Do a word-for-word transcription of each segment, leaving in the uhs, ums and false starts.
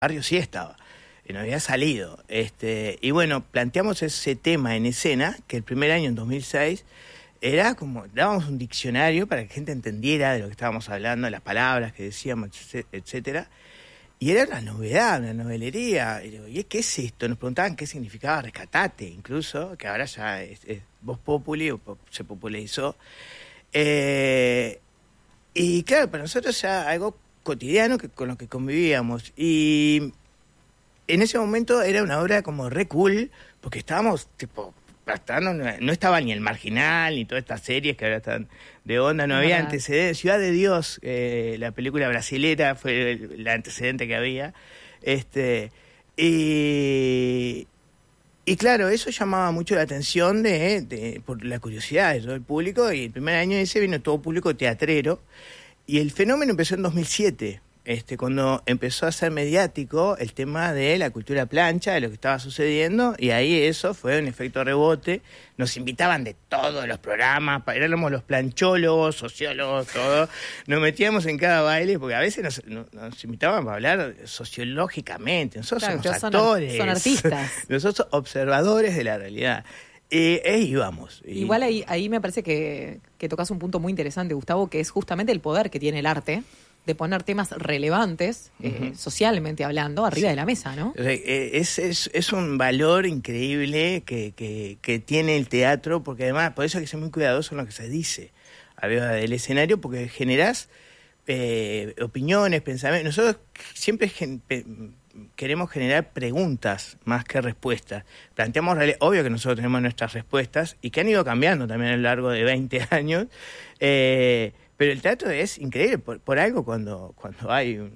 barrio sí estaba, no había salido. Este, y bueno, planteamos ese tema en escena, que el primer año, en dos mil seis, era como, dábamos un diccionario para que la gente entendiera de lo que estábamos hablando, las palabras que decíamos, etcétera. Y era la novedad, una novelería. Y digo, ¿y qué es esto? Nos preguntaban qué significaba rescatate, incluso, que ahora ya es, es voz populi, se popularizó. Eh, y claro, para nosotros ya algo cotidiano que, con lo que convivíamos. Y en ese momento era una obra como re cool, porque estábamos, tipo, no, no estaba ni El Marginal, ni todas estas series que ahora están de onda, no había antecedentes. Ciudad de Dios, eh, la película brasilera, fue el, el antecedente que había. Este, y, y claro, eso llamaba mucho la atención de, de, por la curiosidad de todo el público, y el primer año ese vino todo público teatrero, y el fenómeno empezó en dos mil siete. Este, cuando empezó a ser mediático el tema de la cultura plancha, de lo que estaba sucediendo, y ahí eso fue un efecto rebote. Nos invitaban de todos los programas, éramos los planchólogos, sociólogos, todo. Nos metíamos en cada baile, porque a veces nos, nos, nos invitaban para hablar sociológicamente. Nosotros claro, somos actores, son, son artistas. Nosotros observadores de la realidad. Eh, eh, íbamos. Y... Igual ahí, ahí me parece que, que tocas un punto muy interesante, Gustavo, que es justamente el poder que tiene el arte de poner temas relevantes, uh-huh. eh, socialmente hablando, arriba sí. de la mesa, ¿no? Es, es, es un valor increíble que, que, que tiene el teatro, porque además, por eso hay que ser muy cuidadoso en lo que se dice arriba del escenario, porque generás eh, opiniones, pensamientos. Nosotros siempre gen, pe, queremos generar preguntas más que respuestas. Planteamos, obvio que nosotros tenemos nuestras respuestas, y que han ido cambiando también a lo largo de veinte años, eh, pero el teatro es increíble, por, por algo cuando, cuando hay un,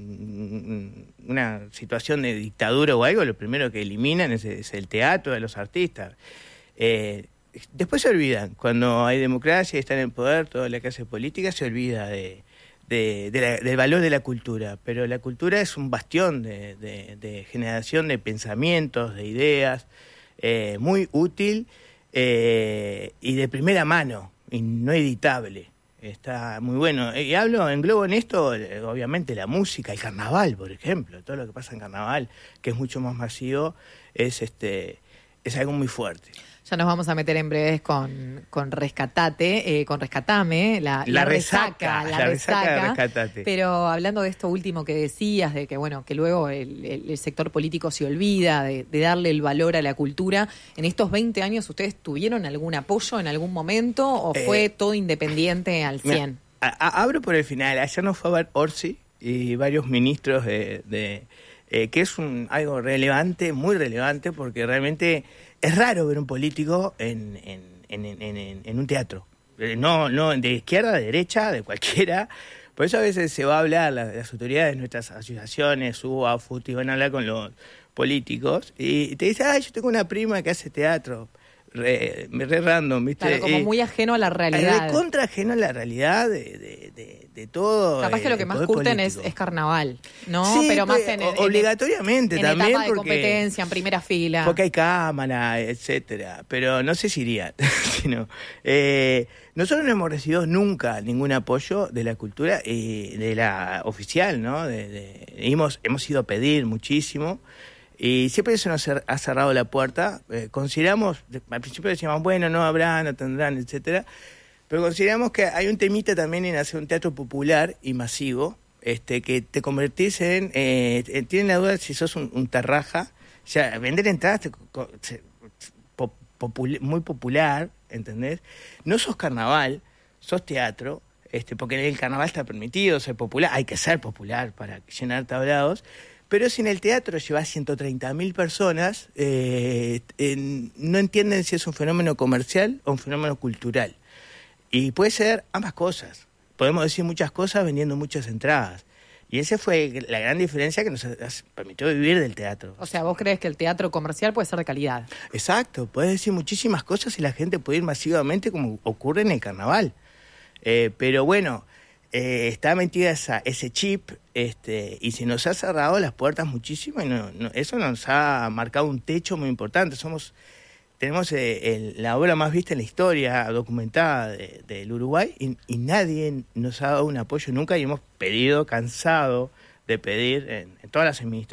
un, una situación de dictadura o algo, lo primero que eliminan es, es el teatro de los artistas. Eh, después se olvidan, cuando hay democracia y están en el poder, toda la clase política se olvida de, de, de la, del valor de la cultura, pero la cultura es un bastión de, de, de generación de pensamientos, de ideas, eh, muy útil eh, y de primera mano, y no editable. Está muy bueno. Y hablo, englobo en esto, obviamente, la música, el carnaval, por ejemplo. Todo lo que pasa en carnaval, que es mucho más masivo, es este es algo muy fuerte. Ya nos vamos a meter en breves con, con Rescatate, eh, con Rescatame, la, la, la resaca, resaca, la, la resaca. resaca de Rescatate. Pero hablando de esto último que decías, de que bueno, que luego el, el, el sector político se olvida de, de darle el valor a la cultura, en estos veinte años, ¿ustedes tuvieron algún apoyo en algún momento o eh, fue todo independiente al cien? Mira, a, a, abro por el final. Ayer nos fue a ver Orsi y varios ministros de... de Eh, que es un, algo relevante, muy relevante, porque realmente es raro ver un político en, en, en, en, en, en un teatro. Eh, no, no de izquierda, de derecha, de cualquiera. Por eso a veces se va a hablar, las, las autoridades, nuestras asociaciones, U B A, FUTI, van a hablar con los políticos y te dicen, ah, yo tengo una prima que hace teatro. Re, re random, ¿viste? Claro, como muy ajeno a la realidad. De contra ajeno a la realidad de, de, de, de todo. Capaz que lo que más curten es, es carnaval, ¿no? Sí, pero más pues, en, en obligatoriamente en también. etapa de porque, competencia, en primera fila. Porque hay cámara, etcétera. Pero no sé si iría. sino, eh, nosotros no hemos recibido nunca ningún apoyo de la cultura y de la oficial, ¿no? De, de, hemos, hemos ido a pedir muchísimo. Y siempre se nos ha cerrado la puerta. Eh, consideramos, al principio decíamos, bueno, no habrá, no tendrán, etcétera. Pero consideramos que hay un temita también en hacer un teatro popular y masivo, este, que te convertís en, eh, tienen la duda si sos un, un tarraja, o sea, vender entradas te, te, pop, popul, muy popular, ¿entendés? No sos carnaval, sos teatro, este, porque el carnaval está permitido ser popular, hay que ser popular para llenar tablados. Pero si en el teatro llevas ciento treinta mil personas, eh, en, no entienden si es un fenómeno comercial o un fenómeno cultural. Y puede ser ambas cosas. Podemos decir muchas cosas vendiendo muchas entradas. Y esa fue la gran diferencia que nos permitió vivir del teatro. O sea, ¿vos crees que el teatro comercial puede ser de calidad? Exacto, puedes decir muchísimas cosas y la gente puede ir masivamente como ocurre en el carnaval. Eh, pero bueno... Eh, está metida esa, ese chip este, y se nos ha cerrado las puertas muchísimo y no, no, eso nos ha marcado un techo muy importante. Somos tenemos eh, el, la obra más vista en la historia documentada de, del Uruguay y, y nadie nos ha dado un apoyo nunca y hemos pedido, cansado de pedir en, en todas las administraciones.